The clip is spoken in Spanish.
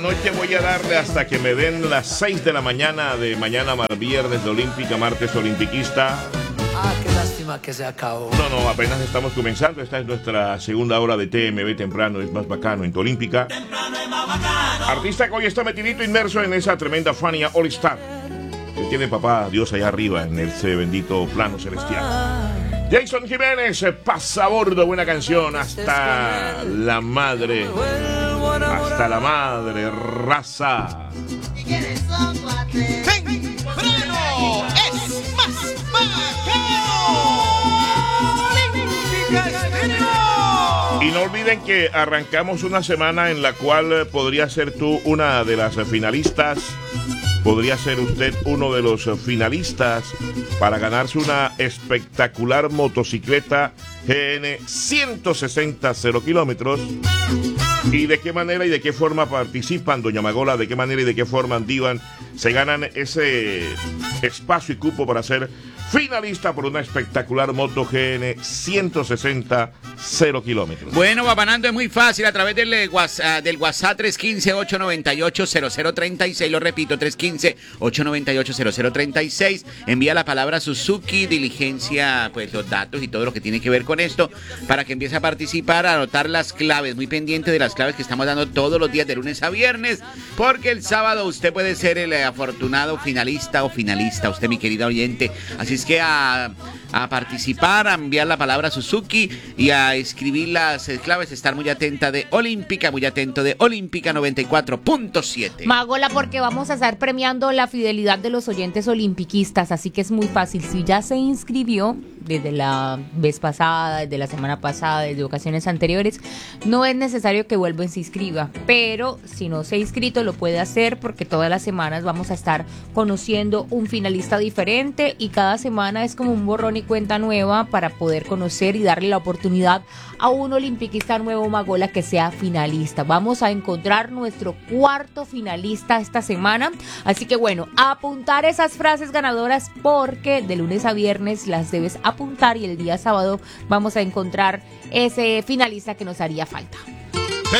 noche voy a darle hasta que me den las 6 de la mañana de mañana, viernes de Olímpica, martes Olimpiquista. Ah, qué lástima que se acabó. No, apenas estamos comenzando. Esta es nuestra segunda hora de TMB temprano, es más bacano en tu Olímpica. Temprano es más bacano. Artista que hoy está metidito inmerso en esa tremenda Fania All Star que tiene papá Dios allá arriba en ese bendito plano celestial. Jason Jiménez, pasa a bordo, buena canción, hasta la madre, raza. Temprano es más bacano. Y no olviden que arrancamos una semana en la cual podría ser tú una de las finalistas. Podría ser usted uno de los finalistas para ganarse una espectacular motocicleta GN 160 0 kilómetros. ¿Y de qué manera y de qué forma participan, doña Magola? ¿De qué manera y de qué forma Andivan se ganan ese espacio y cupo para ser finalista por una espectacular moto GN 160 0 kilómetros? Bueno, Babanando, es muy fácil a través del WhatsApp 315-898-0036, lo repito, 315-898-0036, envía la palabra Suzuki, diligencia, pues los datos y todo lo que tiene que ver con esto, para que empiece a participar, a anotar las claves, muy pendiente de las claves que estamos dando todos los días de lunes a viernes, porque el sábado usted puede ser el afortunado finalista o finalista, usted mi querida oyente, así es que a participar, a enviar la palabra Suzuki y a escribir las claves, estar muy atenta de Olímpica, muy atento de Olímpica 94.7. Magola, porque vamos a estar premiando la fidelidad de los oyentes olimpiquistas, así que es muy fácil. Si ya se inscribió desde la vez pasada, desde la semana pasada, desde ocasiones anteriores, no es necesario que vuelva y se inscriba, pero si no se ha inscrito lo puede hacer, porque todas las semanas vamos a estar conociendo un finalista diferente y cada semana es como un borrón y cuenta nueva para poder conocer y darle la oportunidad a un olimpiquista nuevo, Magola, que sea finalista. Vamos a encontrar nuestro cuarto finalista esta semana, así que bueno, a apuntar esas frases ganadoras, porque de lunes a viernes las debes apuntar y el día sábado vamos a encontrar ese finalista que nos haría falta.